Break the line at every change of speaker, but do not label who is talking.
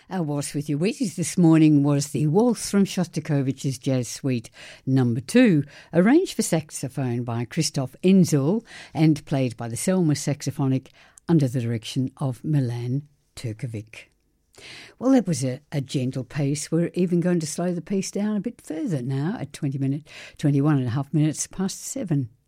Our Waltz with Your Wheaties this morning was the Waltz from Shostakovich's Jazz Suite No. 2, arranged for saxophone by Christoph Enzel and played by the Selma Saxophonic under the direction of Milan Turkovic. Well, that was a gentle pace. We're even going to slow the pace down a bit further now at 21 and a half minutes past 7.